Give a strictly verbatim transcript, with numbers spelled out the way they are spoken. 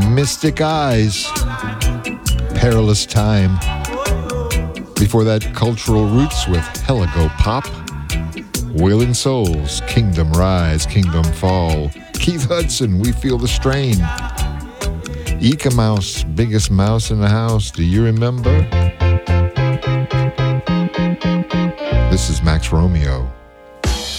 Mystic Eyes, Perilous Time. Before that, Cultural Roots with Heligo Pop. Wailing Souls, Kingdom Rise, Kingdom Fall. Keith Hudson, We Feel the Strain. Eka Mouse, Biggest Mouse in the House, do you remember? This is Max Romeo.